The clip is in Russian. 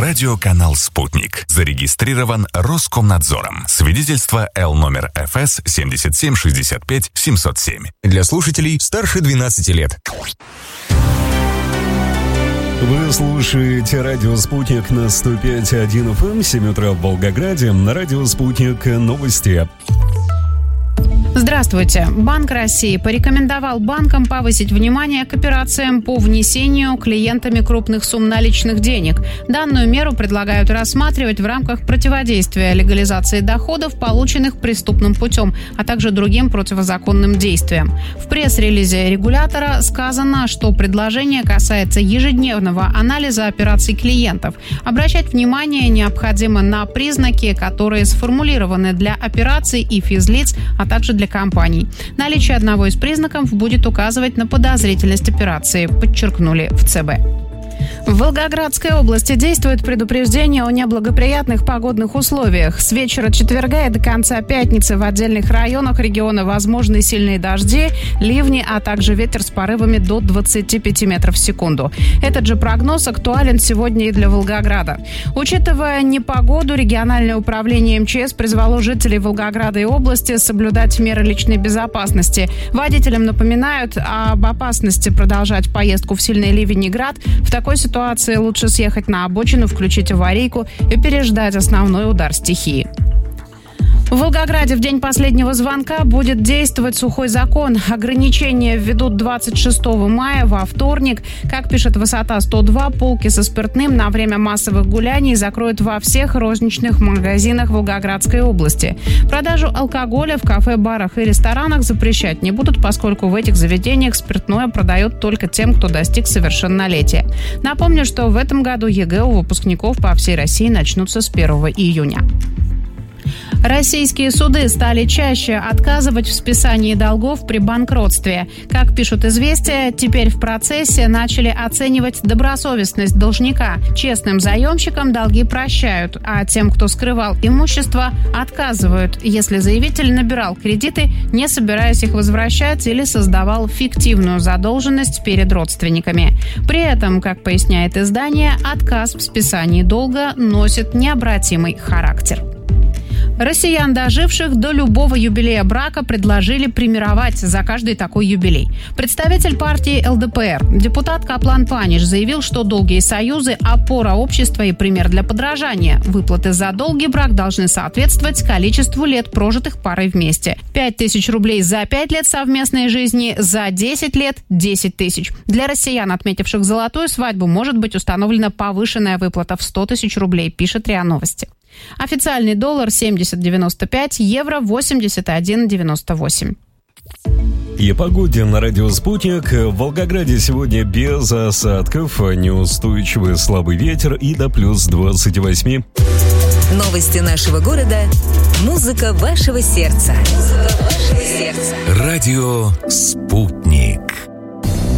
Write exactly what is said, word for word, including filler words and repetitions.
Радиоканал «Спутник». Зарегистрирован Роскомнадзором. Свидетельство Л номер эф эс семьдесят семь шестьдесят пять семьсот семь. Для слушателей старше двенадцати лет. Вы слушаете радио «Спутник» на сто пять и один эф эм, семь утра в Волгограде. На радио «Спутник» новости. Здравствуйте. Банк России порекомендовал банкам повысить внимание к операциям по внесению клиентами крупных сумм наличных денег. Данную меру предлагают рассматривать в рамках противодействия легализации доходов, полученных преступным путем, а также другим противозаконным действиям. В пресс-релизе регулятора сказано, что предложение касается ежедневного анализа операций клиентов. Обращать внимание необходимо на признаки, которые сформулированы для операций и физлиц, а также для компаний. Наличие одного из признаков будет указывать на подозрительность операции, подчеркнули в ЦБ. В Волгоградской области действует предупреждение о неблагоприятных погодных условиях. С вечера четверга и до конца пятницы в отдельных районах региона возможны сильные дожди, ливни, а также ветер с порывами до двадцати пяти метров в секунду. Этот же прогноз актуален сегодня и для Волгограда. Учитывая непогоду, региональное управление эм че эс призвало жителей Волгограда и области соблюдать меры личной безопасности. Водителям напоминают об опасности продолжать поездку в сильный ливень и град. В такой ситуации лучше съехать на обочину, включить аварийку и переждать основной удар стихии. В Волгограде в день последнего звонка будет действовать сухой закон. Ограничения введут двадцать шестого мая во вторник. Как пишет Высота сто два, полки со спиртным на время массовых гуляний закроют во всех розничных магазинах Волгоградской области. Продажу алкоголя в кафе, барах и ресторанах запрещать не будут, поскольку в этих заведениях спиртное продают только тем, кто достиг совершеннолетия. Напомню, что в этом году ЕГЭ у выпускников по всей России начнутся с первого июня. Российские суды стали чаще отказывать в списании долгов при банкротстве. Как пишут «Известия», теперь в процессе начали оценивать добросовестность должника. Честным заемщикам долги прощают, а тем, кто скрывал имущество, отказывают, если заявитель набирал кредиты, не собираясь их возвращать, или создавал фиктивную задолженность перед родственниками. При этом, как поясняет издание, отказ в списании долга носит необратимый характер. Россиян, доживших до любого юбилея брака, предложили премировать за каждый такой юбилей. Представитель партии эл дэ пэ эр, депутат Каплан Паниш, заявил, что долгие союзы – опора общества и пример для подражания. Выплаты за долгий брак должны соответствовать количеству лет, прожитых парой вместе. пять тысяч рублей за пять лет совместной жизни, за десять лет – десять тысяч. Для россиян, отметивших золотую свадьбу, может быть установлена повышенная выплата в сто тысяч рублей, пишет РИА Новости. Официальный доллар семьдесят девяносто пять, евро восемьдесят один девяносто восемь. И о погоде на радио «Спутник». В Волгограде сегодня без осадков, неустойчивый слабый ветер и до плюс двадцати восьми. Новости нашего города. Музыка вашего сердца. Музыка вашего сердца. Радио «Спутник».